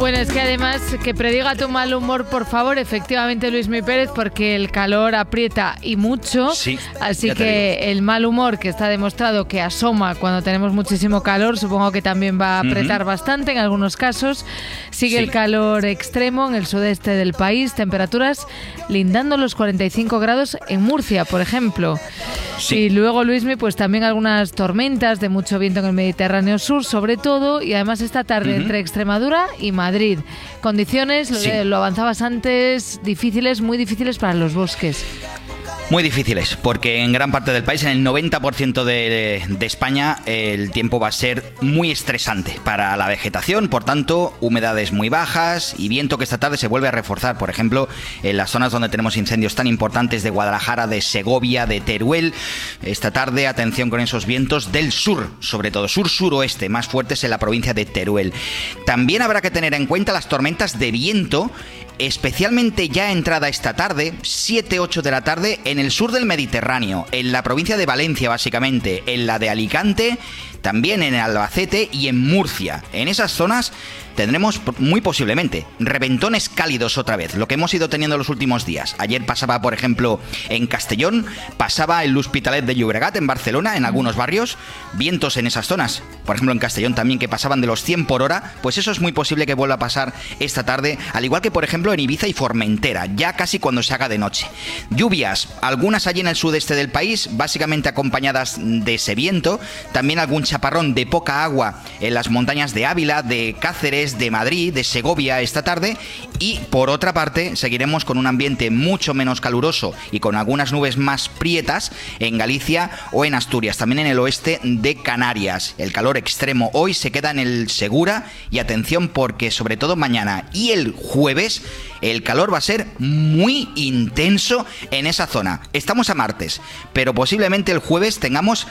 Bueno, es que además que prediga tu mal humor, por favor, efectivamente, Luismi Pérez, porque el calor aprieta y mucho. Sí, así que el mal humor, que está demostrado que asoma cuando tenemos muchísimo calor, supongo que también va a apretar bastante en algunos casos. Sigue el calor extremo en el sudeste del país, temperaturas lindando los 45 grados en Murcia, por ejemplo. Sí. Y luego, Luismi, pues también algunas tormentas de mucho viento en el Mediterráneo sur, sobre todo, y además esta tarde entre Extremadura y Madrid. Condiciones, lo avanzabas antes, difíciles, muy difíciles para los bosques. Muy difíciles, porque en gran parte del país, en el 90% de España, el tiempo va a ser muy estresante para la vegetación. Por tanto, humedades muy bajas y viento que esta tarde se vuelve a reforzar. Por ejemplo, en las zonas donde tenemos incendios tan importantes de Guadalajara, de Segovia, de Teruel. Esta tarde, atención con esos vientos del sur, sobre todo sur-suroeste, más fuertes en la provincia de Teruel. También habrá que tener en cuenta las tormentas de viento, especialmente ya entrada esta tarde, 7-8 de la tarde, en el sur del Mediterráneo, en la provincia de Valencia básicamente, en la de Alicante, también en Albacete y en Murcia. En esas zonas tendremos muy posiblemente reventones cálidos otra vez, lo que hemos ido teniendo los últimos días. Ayer pasaba, por ejemplo, en Castellón, pasaba en l'Hospitalet de Llobregat, en Barcelona, en algunos barrios, vientos en esas zonas. Por ejemplo, en Castellón también, que pasaban de los 100 por hora, pues eso es muy posible que vuelva a pasar esta tarde, al igual que, por ejemplo, en Ibiza y Formentera, ya casi cuando se haga de noche. Lluvias, algunas allí en el sudeste del país, básicamente acompañadas de ese viento, también algún chaparrón de poca agua en las montañas de Ávila, de Cáceres, de Madrid, de Segovia esta tarde. Y por otra parte seguiremos con un ambiente mucho menos caluroso y con algunas nubes más prietas en Galicia o en Asturias, también en el oeste de Canarias. El calor extremo hoy se queda en el Segura y atención porque sobre todo mañana y el jueves el calor va a ser muy intenso en esa zona. Estamos a martes, pero posiblemente el jueves tengamos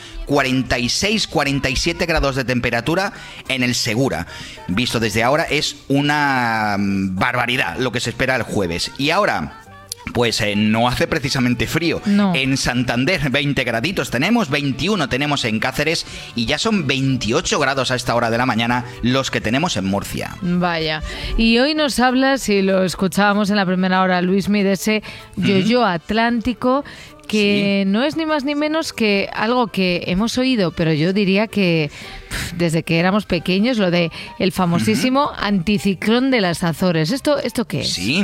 46-47 grados de temperatura en el Segura. Visto desde ahora es una barbaridad lo que se espera el jueves. Y ahora, pues no hace precisamente frío. No. En Santander 20 graditos tenemos, 21 tenemos en Cáceres y ya son 28 grados a esta hora de la mañana los que tenemos en Murcia. Vaya. Y hoy nos hablas, y lo escuchábamos en la primera hora, Luismi, de ese yo-yo atlántico, que no es ni más ni menos que algo que hemos oído, pero yo diría que desde que éramos pequeños, lo de el famosísimo anticiclón de las Azores. ¿Esto qué es? Sí.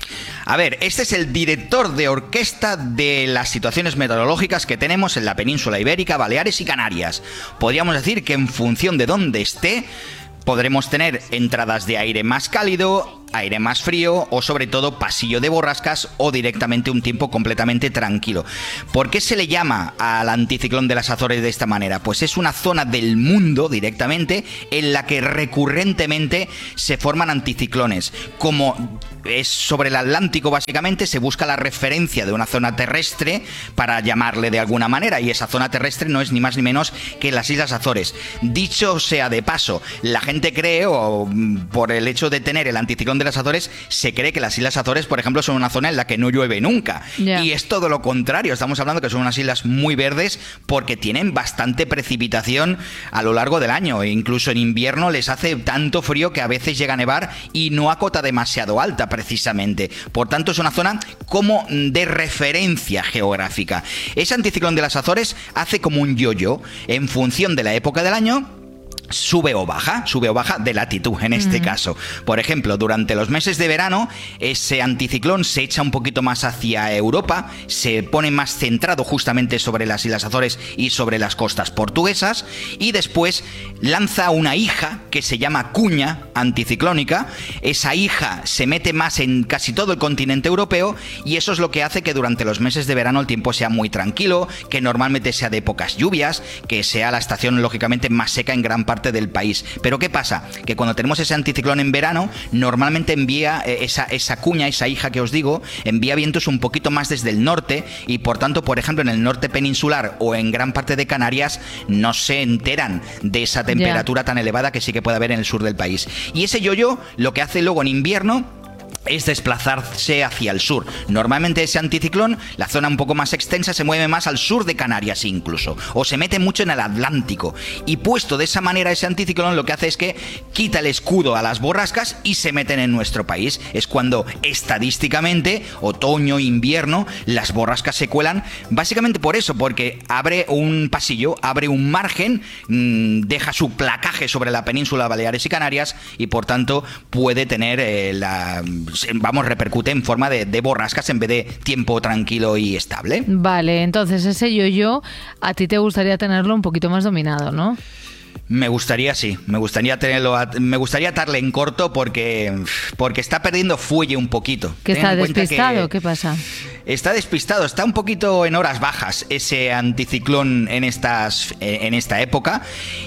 A ver, este es el director de orquesta de las situaciones meteorológicas que tenemos en la península ibérica, Baleares y Canarias. Podríamos decir que en función de dónde esté, podremos tener entradas de aire más cálido, aire más frío o sobre todo pasillo de borrascas o directamente un tiempo completamente tranquilo. ¿Por qué se le llama al anticiclón de las Azores de esta manera? Pues es una zona del mundo directamente en la que recurrentemente se forman anticiclones. Como es sobre el Atlántico básicamente, se busca la referencia de una zona terrestre para llamarle de alguna manera, y esa zona terrestre no es ni más ni menos que las Islas Azores. Dicho sea de paso, la gente cree, o por el hecho de tener el anticiclón de las Azores, se cree que las Islas Azores, por ejemplo, son una zona en la que no llueve nunca. Yeah. Y es todo lo contrario. Estamos hablando que son unas islas muy verdes porque tienen bastante precipitación a lo largo del año. E incluso en invierno les hace tanto frío que a veces llega a nevar y no a cota demasiado alta, precisamente. Por tanto, es una zona como de referencia geográfica. Ese anticiclón de las Azores hace como un yo-yo en función de la época del año. Sube o baja de latitud en este caso. Por ejemplo, durante los meses de verano, ese anticiclón se echa un poquito más hacia Europa, se pone más centrado justamente sobre las Islas Azores y sobre las costas portuguesas, y después lanza una hija que se llama cuña anticiclónica. Esa hija se mete más en casi todo el continente europeo, y eso es lo que hace que durante los meses de verano el tiempo sea muy tranquilo, que normalmente sea de pocas lluvias, que sea la estación lógicamente más seca en gran parte del país. Pero ¿qué pasa? Que cuando tenemos ese anticiclón en verano, normalmente envía esa cuña, esa hija que os digo, envía vientos un poquito más desde el norte, y por tanto, por ejemplo, en el norte peninsular o en gran parte de Canarias no se enteran de esa temperatura tan elevada que sí que puede haber en el sur del país. Y ese yo-yo lo que hace luego en invierno es desplazarse hacia el sur. Normalmente ese anticiclón, la zona un poco más extensa, se mueve más al sur de Canarias incluso, o se mete mucho en el Atlántico. Y puesto de esa manera ese anticiclón, lo que hace es que quita el escudo a las borrascas y se meten en nuestro país. Es cuando estadísticamente, otoño, invierno, las borrascas se cuelan, básicamente por eso, porque abre un pasillo, abre un margen, deja su placaje sobre la península Baleares y Canarias, y por tanto puede tener repercute en forma de borrascas en vez de tiempo tranquilo y estable. Vale, entonces ese yo-yo a ti te gustaría tenerlo un poquito más dominado, ¿no? Me gustaría atarle en corto porque está perdiendo fuelle un poquito. ¿Que está despistado? ¿Qué pasa? Está despistado, está un poquito en horas bajas ese anticiclón en esta época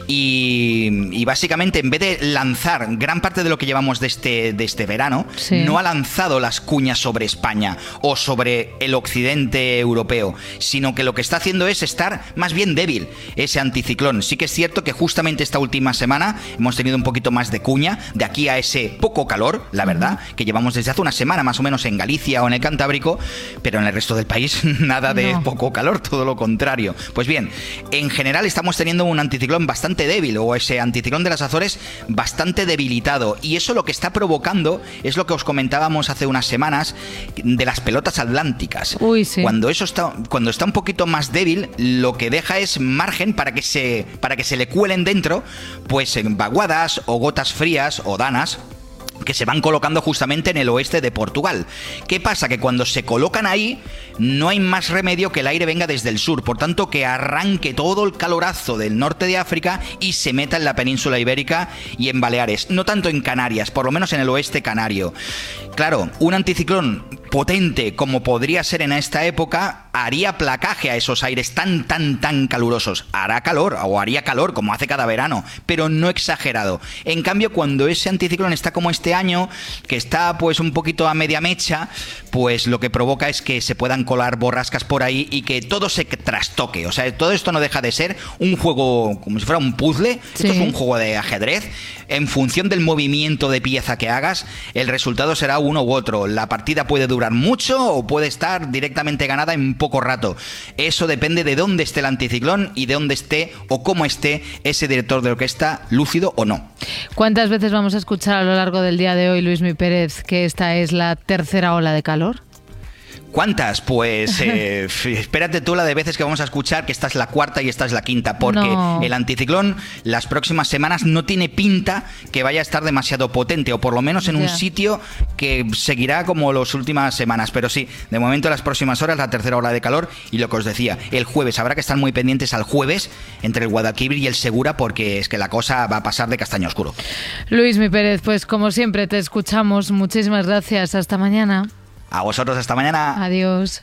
y básicamente en vez de lanzar gran parte de lo que llevamos de este verano, sí, no ha lanzado las cuñas sobre España o sobre el occidente europeo, sino que lo que está haciendo es estar más bien débil ese anticiclón. Sí que es cierto que justamente esta última semana hemos tenido un poquito más de cuña, de aquí a ese poco calor, la verdad, que llevamos desde hace una semana más o menos en Galicia o en el Cantábrico, pero en el resto del país nada de poco calor, todo lo contrario. Pues bien, en general estamos teniendo un anticiclón bastante débil, o ese anticiclón de las Azores bastante debilitado, y eso lo que está provocando es lo que os comentábamos hace unas semanas de las pelotas atlánticas. Uy, sí. Cuando está un poquito más débil, lo que deja es margen para que se le cuelen dentro pues vaguadas o gotas frías o danas que se van colocando justamente en el oeste de Portugal. ¿Qué pasa? Que cuando se colocan ahí no hay más remedio que el aire venga desde el sur, por tanto que arranque todo el calorazo del norte de África y se meta en la península ibérica y en Baleares, no tanto en Canarias, por lo menos en el oeste canario. Claro, un anticiclón potente como podría ser en esta época haría placaje a esos aires tan calurosos. Hará calor, o haría calor como hace cada verano, pero no exagerado. En cambio, cuando ese anticiclón está como este año, que está pues un poquito a media mecha, pues lo que provoca es que se puedan colar borrascas por ahí y que todo se trastoque. O sea, todo esto no deja de ser un juego, como si fuera un puzzle. Sí. Esto es un juego de ajedrez. En función del movimiento de pieza que hagas, el resultado será uno u otro. La partida puede durar mucho o puede estar directamente ganada en poco rato. Eso depende de dónde esté el anticiclón y de dónde esté o cómo esté ese director de orquesta, lúcido o no. ¿Cuántas veces vamos a escuchar a lo largo del día de hoy, Luismi Pérez, que esta es la tercera ola de calor? ¿Cuántas? Pues espérate tú la de veces que vamos a escuchar que esta es la cuarta y esta es la quinta, porque el anticiclón las próximas semanas no tiene pinta que vaya a estar demasiado potente, o por lo menos en un sitio que seguirá como las últimas semanas. Pero sí, de momento las próximas horas la tercera ola de calor, y lo que os decía, el jueves habrá que estar muy pendientes al jueves entre el Guadalquivir y el Segura, porque es que la cosa va a pasar de castaño oscuro. Luismi Pérez, pues como siempre te escuchamos, muchísimas gracias, hasta mañana. A vosotros, hasta mañana. Adiós.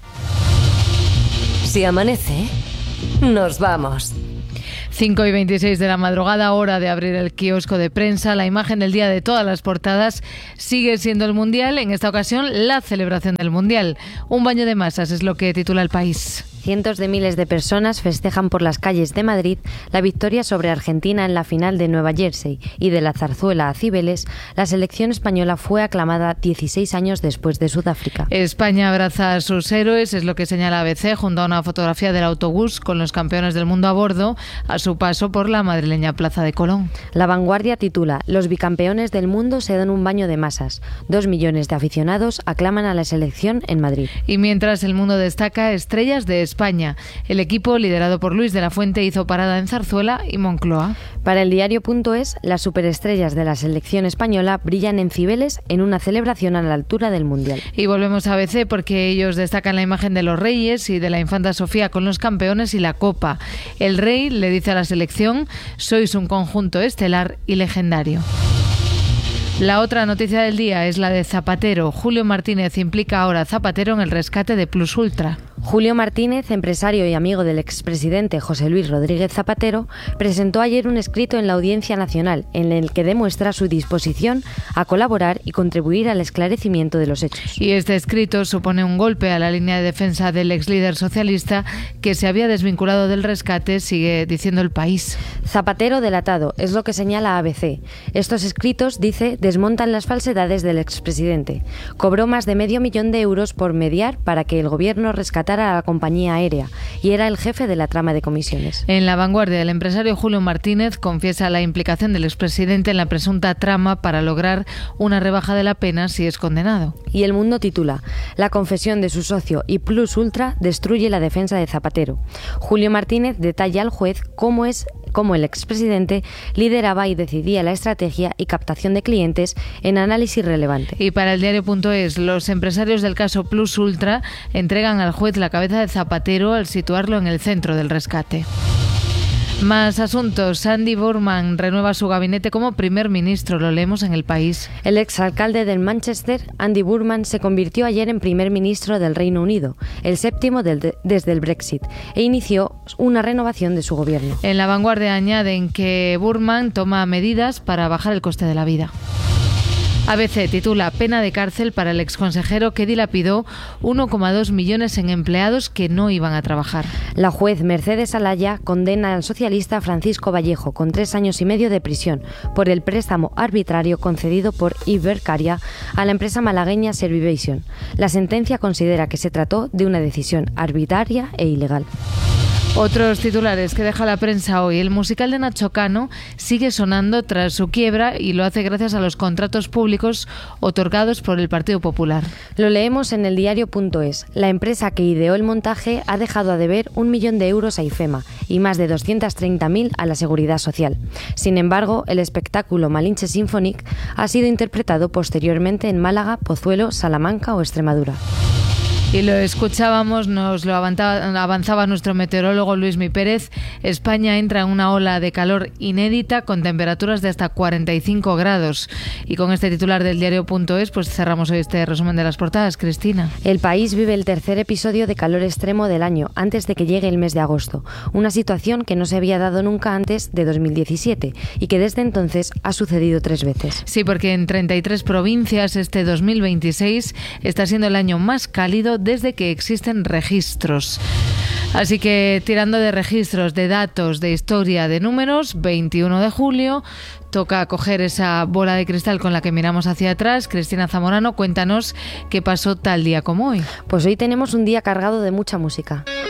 Si amanece, nos vamos. 5:26 de la madrugada, hora de abrir el kiosco de prensa. La imagen del día de todas las portadas sigue siendo el Mundial, en esta ocasión la celebración del Mundial. Un baño de masas es lo que titula El País. Cientos de miles de personas festejan por las calles de Madrid la victoria sobre Argentina en la final de Nueva Jersey, y de la zarzuela a Cibeles, la selección española fue aclamada 16 años después de Sudáfrica. España abraza a sus héroes, es lo que señala ABC junto a una fotografía del autobús con los campeones del mundo a bordo a su paso por la madrileña Plaza de Colón. La Vanguardia titula: Los bicampeones del mundo se dan un baño de masas. 2 millones de aficionados aclaman a la selección en Madrid. Y mientras El Mundo destaca estrellas de España. El equipo, liderado por Luis de la Fuente, hizo parada en Zarzuela y Moncloa. Para el diario.es, las superestrellas de la selección española brillan en Cibeles en una celebración a la altura del Mundial. Y volvemos a ABC porque ellos destacan la imagen de los Reyes y de la infanta Sofía con los campeones y la Copa. El Rey le dice a la selección: sois un conjunto estelar y legendario. La otra noticia del día es la de Zapatero. Julio Martínez implica ahora a Zapatero en el rescate de Plus Ultra. Julio Martínez, empresario y amigo del expresidente José Luis Rodríguez Zapatero, presentó ayer un escrito en la Audiencia Nacional en el que demuestra su disposición a colaborar y contribuir al esclarecimiento de los hechos. Y este escrito supone un golpe a la línea de defensa del ex líder socialista, que se había desvinculado del rescate, sigue diciendo El País. Zapatero delatado, es lo que señala ABC. Estos escritos, dice, desmontan las falsedades del expresidente. Cobró más de medio millón de euros por mediar para que el gobierno rescatara a la compañía aérea y era el jefe de la trama de comisiones. En La Vanguardia, el empresario Julio Martínez confiesa la implicación del expresidente en la presunta trama para lograr una rebaja de la pena si es condenado. Y El Mundo titula: La confesión de su socio y Plus Ultra destruye la defensa de Zapatero. Julio Martínez detalla al juez cómo el expresidente lideraba y decidía la estrategia y captación de clientes en análisis relevante. Y para el diario.es, los empresarios del caso Plus Ultra entregan al juez la cabeza de Zapatero al situarlo en el centro del rescate. Más asuntos. Andy Burnham renueva su gabinete como primer ministro. Lo leemos en El País. El exalcalde del Manchester, Andy Burnham, se convirtió ayer en primer ministro del Reino Unido, el séptimo desde el Brexit, e inició una renovación de su gobierno. En La Vanguardia añaden que Burnham toma medidas para bajar el coste de la vida. ABC titula: Pena de cárcel para el exconsejero que dilapidó 1,2 millones en empleados que no iban a trabajar. La juez Mercedes Alaya condena al socialista Francisco Vallejo con 3 años y medio de prisión por el préstamo arbitrario concedido por Ibercaria a la empresa malagueña Servivation. La sentencia considera que se trató de una decisión arbitraria e ilegal. Otros titulares que deja la prensa hoy. El musical de Nacho Cano sigue sonando tras su quiebra y lo hace gracias a los contratos públicos otorgados por el Partido Popular. Lo leemos en eldiario.es. La empresa que ideó el montaje ha dejado a deber 1 millón de euros a IFEMA y más de 230.000 a la Seguridad Social. Sin embargo, el espectáculo Malinche Symphonic ha sido interpretado posteriormente en Málaga, Pozuelo, Salamanca o Extremadura. Y lo escuchábamos, nos lo avanzaba nuestro meteorólogo Luismi Pérez. España entra en una ola de calor inédita con temperaturas de hasta 45 grados. Y con este titular del diario.es, pues cerramos hoy este resumen de las portadas. Cristina. El país vive el tercer episodio de calor extremo del año, antes de que llegue el mes de agosto. Una situación que no se había dado nunca antes de 2017 y que desde entonces ha sucedido 3 veces. Sí, porque en 33 provincias este 2026 está siendo el año más cálido desde que existen registros. Así que tirando de registros, de datos, de historia, de números, 21 de julio, toca coger esa bola de cristal con la que miramos hacia atrás. Cristina Zamorano, cuéntanos qué pasó tal día como hoy. Pues hoy tenemos un día cargado de mucha música.